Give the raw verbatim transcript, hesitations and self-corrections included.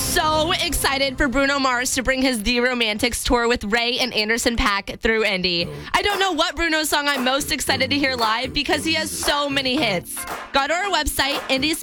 so excited for Bruno Mars to bring his The Romantics tour with Ray and Anderson .Paak through Indy. I don't know what Bruno song I'm most excited to hear live because he has so many hits. Go to our website, Indy